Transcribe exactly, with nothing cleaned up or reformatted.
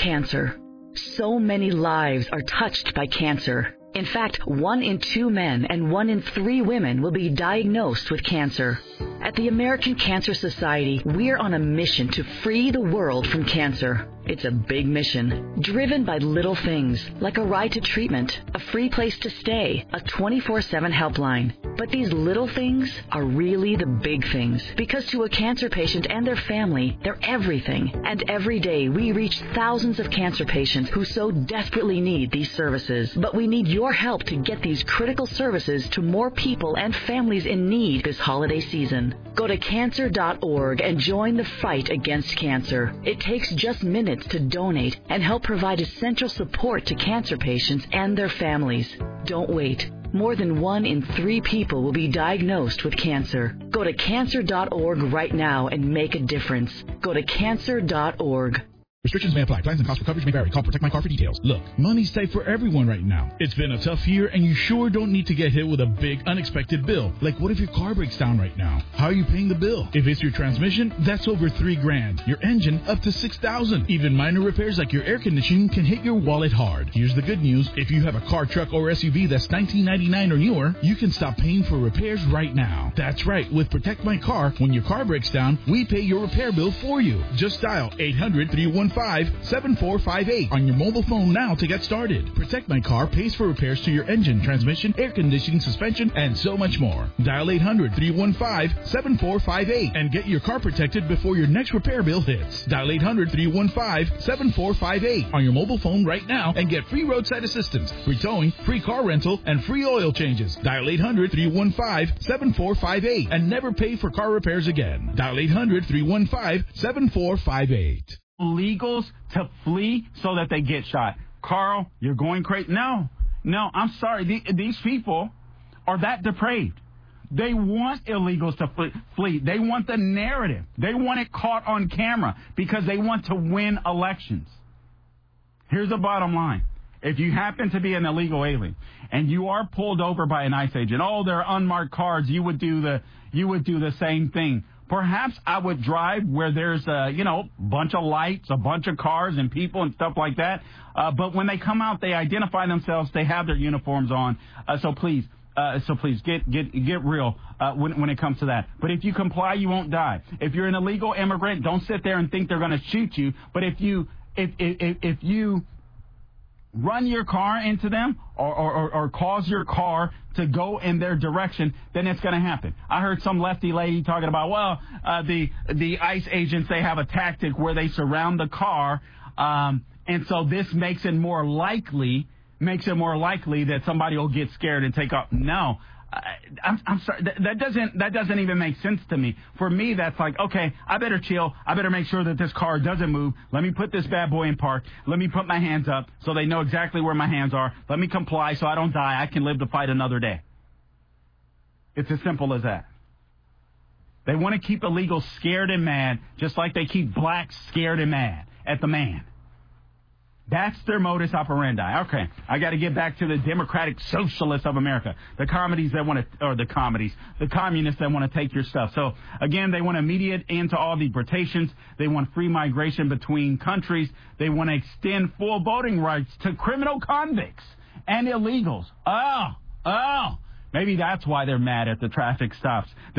Cancer. So many lives are touched by cancer. In fact, one in two men and one in three women will be diagnosed with cancer. At the American Cancer Society, we're on a mission to free the world from cancer. It's a big mission, driven by little things, like a ride to treatment, a free place to stay, a twenty-four seven helpline. But these little things are really the big things, because to a cancer patient and their family, they're everything. And every day, we reach thousands of cancer patients who so desperately need these services. But we need your help to get these critical services to more people and families in need this holiday season. Go to cancer dot org and join the fight against cancer. It takes just minutes to donate and help provide essential support to cancer patients and their families. Don't wait. More than one in three people will be diagnosed with cancer. Go to cancer dot org right now and make a difference. Go to cancer dot org. Restrictions may apply. Plans and costs for coverage may vary. Call Protect My Car for details. Look, money's tight for everyone right now. It's been a tough year, and you sure don't need to get hit with a big, unexpected bill. Like, what if your car breaks down right now? How are you paying the bill? If it's your transmission, that's over three grand. Your engine, up to six thousand. Even minor repairs like your air conditioning can hit your wallet hard. Here's the good news. If you have a car, truck, or S U V that's nineteen ninety-nine or newer, you can stop paying for repairs right now. That's right. With Protect My Car, when your car breaks down, we pay your repair bill for you. Just dial eight hundred, three one five, seven four five eight on your mobile phone now to get started. Protect My Car pays for repairs to your engine, transmission, air conditioning, suspension, and so much more. Dial eight hundred, three one five, seven four five eight and get your car protected before your next repair bill hits. Dial eight hundred, three one five, seven four five eight on your mobile phone right now and get free roadside assistance, free towing, free car rental, and free oil changes. Dial eight hundred, three one five, seven four five eight and never pay for car repairs again. Dial eight hundred, three one five, seven four five eight. Illegals to flee so that they get shot. Carl, you're going crazy. No, no, I'm sorry. The, these people are that depraved. They want illegals to flee, flee. They want the narrative. They want it caught on camera because they want to win elections. Here's the bottom line. If you happen to be an illegal alien and you are pulled over by an ICE agent, oh, they're unmarked cars, you would do the you would do the same thing. Perhaps I would drive where there's a, you know, bunch of lights, a bunch of cars and people and stuff like that. Uh, but when they come out, they identify themselves. They have their uniforms on. Uh, so please, uh, so please get get get real uh, when when it comes to that. But if you comply, you won't die. If you're an illegal immigrant, don't sit there and think they're going to shoot you. But if you if if if you run your car into them or, or, or cause your car to go in their direction, then it's going to happen. I heard some lefty lady talking about, well, uh, the the ICE agents, they have a tactic where they surround the car, um, and so this makes it more likely, makes it more likely that somebody will get scared and take off. No. I, I'm, I'm sorry. That, that doesn't that doesn't even make sense to me. For me, that's like, okay, I better chill. I better make sure that this car doesn't move. Let me put this bad boy in park. Let me put my hands up so they know exactly where my hands are. Let me comply so I don't die. I can live to fight another day. It's as simple as that. They want to keep illegals scared and mad, just like they keep blacks scared and mad at the man. That's their modus operandi. Okay, I got to get back to the Democratic Socialists of America, the comedies that want to, or the comedies, the communists that want to take your stuff. So again, they want immediate end to all deportations. They want free migration between countries. They want to extend full voting rights to criminal convicts and illegals. Oh, oh, maybe that's why they're mad at the traffic stops.